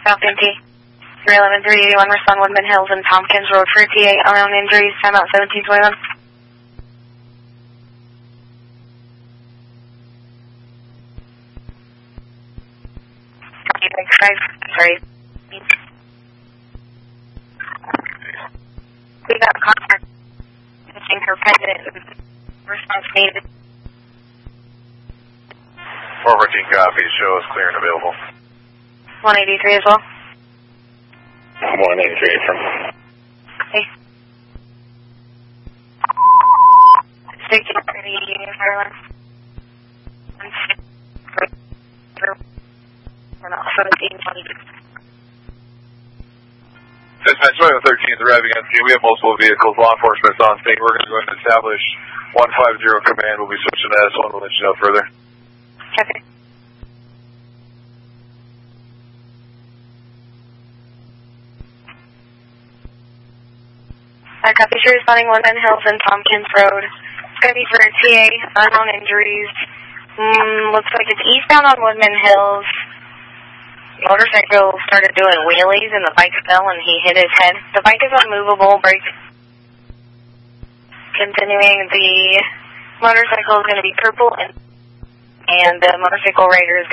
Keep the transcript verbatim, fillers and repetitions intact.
South N T. three eleven three eighty-one, respond Woodman Hills and Tompkins Road for T A unknown injuries, timeout seventeen twenty-one. Sorry. We got contact. Missing her president. Response needed. four fourteen copy. Show is clear and available. one eighty-three as well. one eighty-three from. Okay. sixteen thirty Union Fire We're not seventeen twenty. Dispatch one thirteen is arriving on scene. We have multiple vehicles. Law enforcement is on scene. We're going to go ahead and establish one five zero command. We'll be switching to S one. We'll let you know further. Okay. I copy you responding Woodman Hills and Tompkins Road. It's going to be for a T A, unknown injuries. Mm, looks like it's eastbound on Woodman Hills. Motorcycle started doing wheelies and the bike fell and he hit his head. The bike is unmovable, brake. Continuing, the motorcycle is going to be purple and, and the motorcycle rider is